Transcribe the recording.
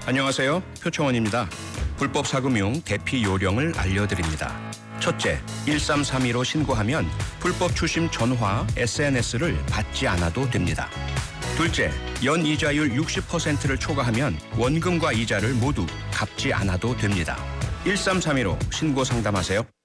안녕하세요. 표창원입니다. 불법 사금융 대피 요령을 알려드립니다. 첫째, 1332로 신고하면 불법 추심 전화, SNS를 받지 않아도 됩니다. 둘째, 연이자율 60%를 초과하면 원금과 이자를 모두 갚지 않아도 됩니다. 1332로 신고 상담하세요.